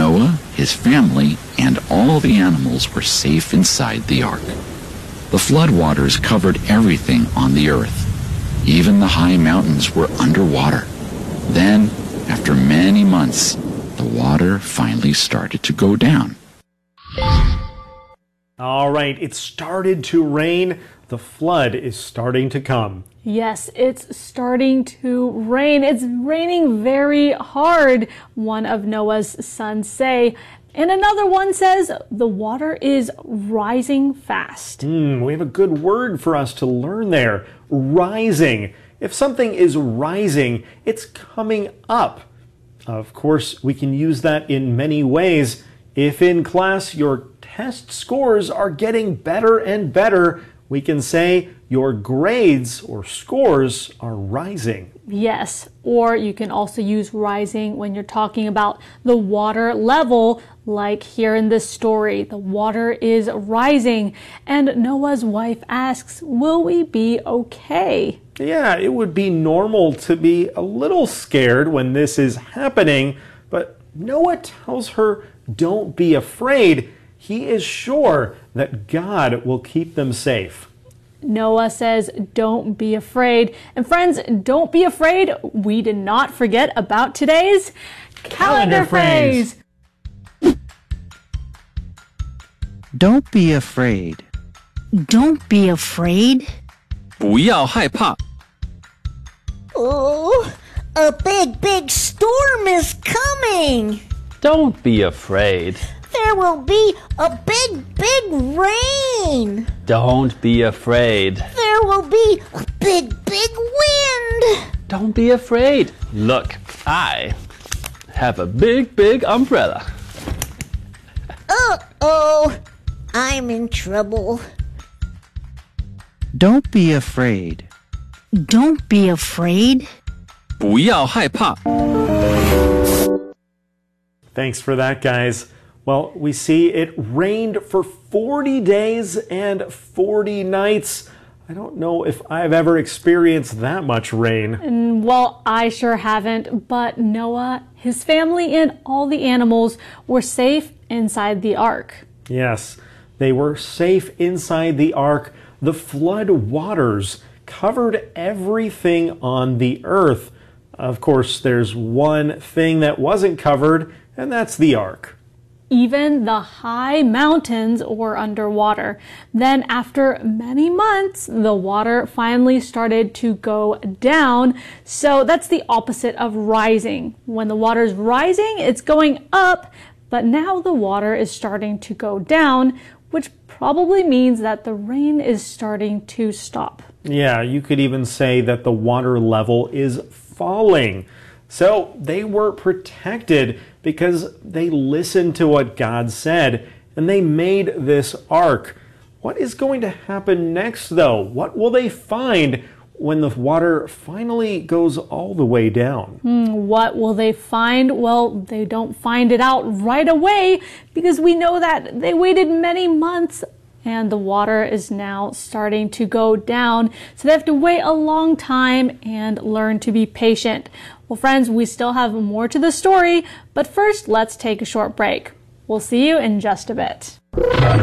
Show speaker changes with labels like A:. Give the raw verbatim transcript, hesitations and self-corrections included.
A: Noah, his family, and all the animals were safe inside the ark. The floodwaters covered everything on the earth. Even the high mountains were underwater. Then, after many months, the water finally started to go down.
B: All right, it started to rain. The flood is starting to come.
C: Yes, it's starting to rain. It's raining very hard, one of Noah's sons say. And another one says the water is rising fast.
B: Mm, we have a good word for us to learn there. Rising. If something is rising, it's coming up. Of course, we can use that in many ways. If in class your test scores are getting better and better, we can say your grades or scores are rising.
C: Yes, or you can also use rising when you're talking about the water level, like here in this story. The water is rising, and Noah's wife asks, will we be okay?
B: Yeah, it would be normal to be a little scared when this is happening, but Noah tells her, don't be afraid. He is sure that God will keep them safe.
C: Noah says, don't be afraid. And friends, don't be afraid. We did not forget about today's calendar, calendar phrase. phrase.
D: Don't be afraid.
E: Don't be afraid.
F: 不要害怕.
E: Oh, a big, big storm is coming.
F: Don't be afraid.
E: There will be a big, big rain.
F: Don't be afraid.
E: There will be a big, big wind.
F: Don't be afraid. Look, I have a big, big umbrella.
E: Uh-oh, I'm in trouble.
D: Don't be afraid.
E: Don't be afraid.
F: 不要害怕.
B: Thanks for that, guys. Well, we see it rained for forty days and forty nights. I don't know if I've ever experienced that much rain.
C: And, well, I sure haven't, but Noah, his family, and all the animals were safe inside the ark.
B: Yes, they were safe inside the ark. The flood waters covered everything on the earth. Of course, there's one thing that wasn't covered, and that's the ark.
C: Even the high mountains were underwater. Then after many months, the water finally started to go down. So that's the opposite of rising. When the water's rising, it's going up, but now the water is starting to go down, which probably means that the rain is starting to stop.
B: Yeah, you could even say that the water level is falling. So they were protected because they listened to what God said and they made this ark. What is going to happen next, though? What will they find when the water finally goes all the way down?
C: Hmm, what will they find? Well, they don't find it out right away because we know that they waited many months and the water is now starting to go down. So they have to wait a long time and learn to be patient. Well, friends, we still have more to the story, but first let's take a short break. We'll see you in just a bit.